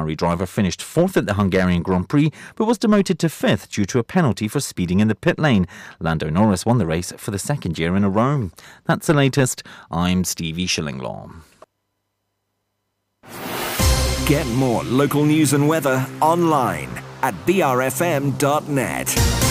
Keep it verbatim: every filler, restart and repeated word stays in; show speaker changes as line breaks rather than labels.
AlphaTauri driver finished fourth at the Hungarian Grand Prix, but was demoted to fifth due to a penalty for speeding in the pit lane. Lando Norris won the race for the second year in a row. That's the latest. I'm Stevie Shillinglaw.
Get more local news and weather online at b r f m dot net.